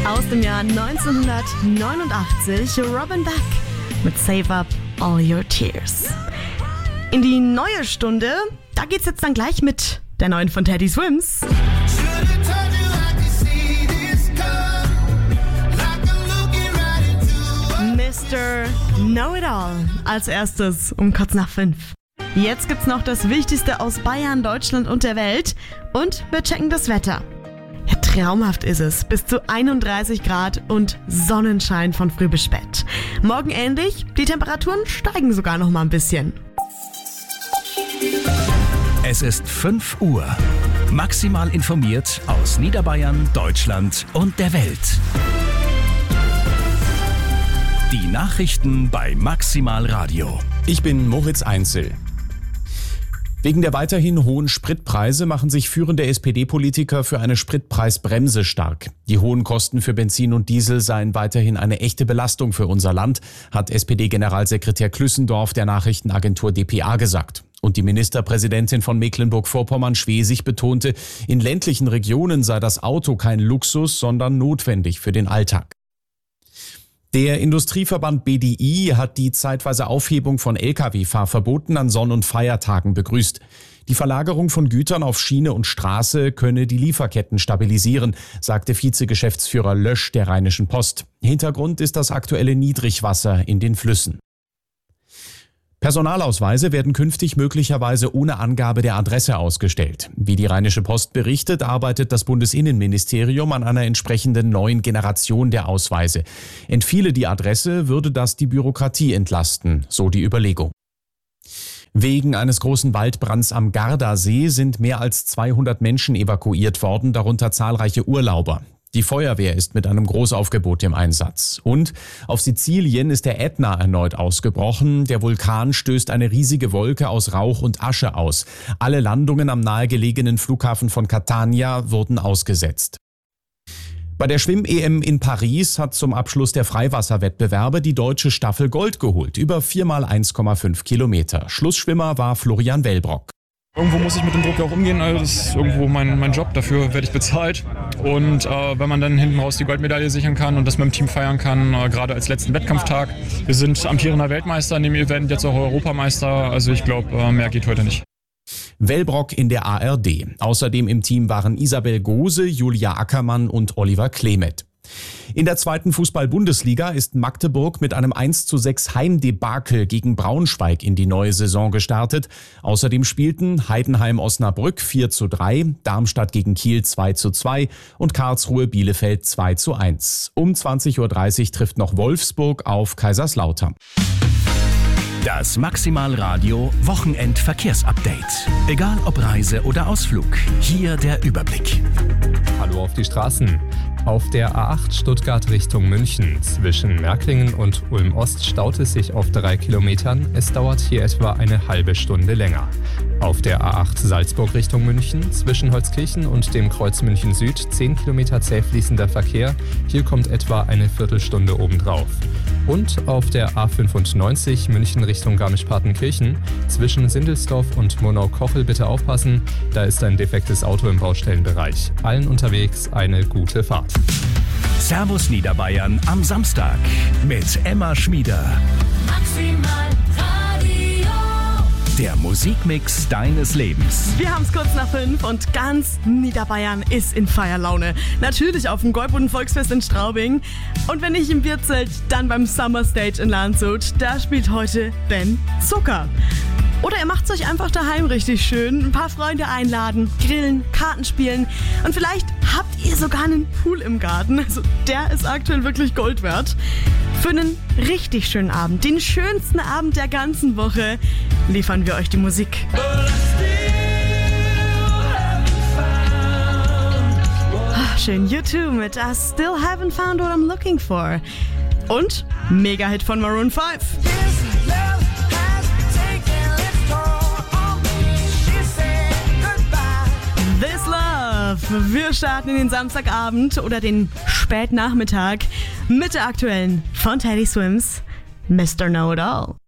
Aus dem Jahr 1989 Robin Beck mit Save Up All Your Tears. In die neue Stunde, da geht's jetzt dann gleich mit der neuen von Teddy Swims. Mr. Know-It-All als erstes um kurz nach 5. Jetzt gibt's noch das Wichtigste aus Bayern, Deutschland und der Welt und wir checken das Wetter. Ja, traumhaft ist es. Bis zu 31 Grad und Sonnenschein von früh bis spät. Morgen ähnlich, die Temperaturen steigen sogar noch mal ein bisschen. Es ist 5 Uhr. Maximal informiert aus Niederbayern, Deutschland und der Welt. Die Nachrichten bei Maximal Radio. Ich bin Moritz Einzel. Wegen der weiterhin hohen Spritpreise machen sich führende SPD-Politiker für eine Spritpreisbremse stark. Die hohen Kosten für Benzin und Diesel seien weiterhin eine echte Belastung für unser Land, hat SPD-Generalsekretär Klüssendorf der Nachrichtenagentur dpa gesagt. Und die Ministerpräsidentin von Mecklenburg-Vorpommern-Schwesig betonte, in ländlichen Regionen sei das Auto kein Luxus, sondern notwendig für den Alltag. Der Industrieverband BDI hat die zeitweise Aufhebung von Lkw-Fahrverboten an Sonn- und Feiertagen begrüßt. Die Verlagerung von Gütern auf Schiene und Straße könne die Lieferketten stabilisieren, sagte Vizegeschäftsführer Lösch der Rheinischen Post. Hintergrund ist das aktuelle Niedrigwasser in den Flüssen. Personalausweise werden künftig möglicherweise ohne Angabe der Adresse ausgestellt. Wie die Rheinische Post berichtet, arbeitet das Bundesinnenministerium an einer entsprechenden neuen Generation der Ausweise. Entfiele die Adresse, würde das die Bürokratie entlasten, so die Überlegung. Wegen eines großen Waldbrands am Gardasee sind mehr als 200 Menschen evakuiert worden, darunter zahlreiche Urlauber. Die Feuerwehr ist mit einem Großaufgebot im Einsatz. Und auf Sizilien ist der Ätna erneut ausgebrochen. Der Vulkan stößt eine riesige Wolke aus Rauch und Asche aus. Alle Landungen am nahegelegenen Flughafen von Catania wurden ausgesetzt. Bei der Schwimm-EM in Paris hat zum Abschluss der Freiwasserwettbewerbe die deutsche Staffel Gold geholt. Über 4 mal 1,5 Kilometer. Schlussschwimmer war Florian Wellbrock. Irgendwo muss ich mit dem Druck ja auch umgehen, also das ist irgendwo mein Job, dafür werde ich bezahlt. Und wenn man dann hinten raus die Goldmedaille sichern kann und das mit dem Team feiern kann, gerade als letzten Wettkampftag. Wir sind amtierender Weltmeister in dem Event, jetzt auch Europameister, also ich glaube, mehr geht heute nicht. Wellbrock in der ARD. Außerdem im Team waren Isabel Gose, Julia Ackermann und Oliver Klemet. In der 2. Fußball-Bundesliga ist Magdeburg mit einem 1:6 Heimdebakel gegen Braunschweig in die neue Saison gestartet. Außerdem spielten Heidenheim-Osnabrück 4:3, Darmstadt gegen Kiel 2:2 und Karlsruhe-Bielefeld 2:1. Um 20:30 Uhr trifft noch Wolfsburg auf Kaiserslautern. Das Maximal Radio Wochenend-Verkehrsupdate. Egal ob Reise oder Ausflug, hier der Überblick. Hallo auf die Straßen. Auf der A8 Stuttgart Richtung München zwischen Märklingen und Ulm-Ost staut es sich auf 3 Kilometern. Es dauert hier etwa eine halbe Stunde länger. Auf der A8 Salzburg Richtung München zwischen Holzkirchen und dem Kreuz München Süd 10 Kilometer zäh fließender Verkehr. Hier kommt etwa eine Viertelstunde obendrauf. Und auf der A95 München Richtung Garmisch-Partenkirchen zwischen Sindelsdorf und Murnau-Kochel bitte aufpassen, da ist ein defektes Auto im Baustellenbereich. Allen unterwegs eine gute Fahrt. Servus Niederbayern am Samstag mit Emma Schmieder. Maximal Radio. Der Musikmix deines Lebens. Wir haben es kurz nach 5 und ganz Niederbayern ist in Feierlaune. Natürlich auf dem Golbuden Volksfest in Straubing. Und wenn nicht im Bierzelt, dann beim Summer Stage in Landshut. Da spielt heute Ben Zucker. Oder ihr macht es euch einfach daheim richtig schön, ein paar Freunde einladen, grillen, Karten spielen und vielleicht habt ihr sogar einen Pool im Garten. Also der ist aktuell wirklich Gold wert. Für einen richtig schönen Abend, den schönsten Abend der ganzen Woche, liefern wir euch die Musik. Schön, U2 mit I Still Haven't Found What I'm Looking For. Und Mega-Hit von Maroon 5. This Love. Wir starten in den Samstagabend oder den Spätnachmittag mit der aktuellen von Teddy Swims Mr. Know-It-All.